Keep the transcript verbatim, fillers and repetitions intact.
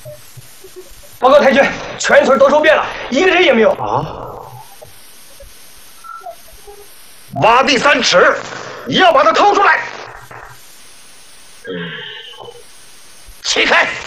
报告太君，全村都收遍了，一个人也没有。 啊！挖地三尺，你要把他掏出来。嗯，起开！